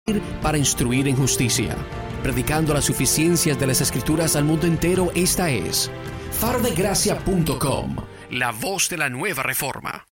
para instruir en justicia, predicando las suficiencias de las Escrituras al mundo entero. Esta es farodegracia.com, la voz de la nueva reforma.